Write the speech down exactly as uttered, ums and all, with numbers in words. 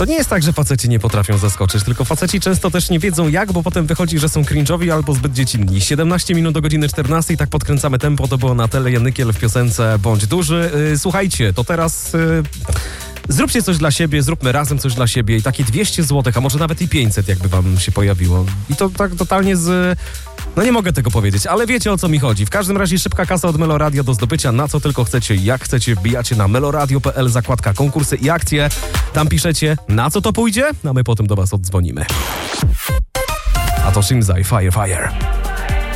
To nie jest tak, że faceci nie potrafią zaskoczyć, tylko faceci często też nie wiedzą jak, bo potem wychodzi, że są cringe'owi albo zbyt dziecinni. siedemnaście minut do godziny czternastej, tak podkręcamy tempo, to było Natalia Janykiel w piosence Bądź duży. Yy, słuchajcie, to teraz... Yy... Zróbcie coś dla siebie, zróbmy razem coś dla siebie i takie dwieście złotych, a może nawet i pięćset jakby wam się pojawiło. I to tak totalnie z... No nie mogę tego powiedzieć, ale wiecie o co mi chodzi. W każdym razie szybka kasa od Meloradio do zdobycia na co tylko chcecie, jak chcecie, wbijacie na meloradio kropka p l, zakładka konkursy i akcje. Tam piszecie na co to pójdzie, a my potem do was oddzwonimy. A to Shimzai, Fire Fire.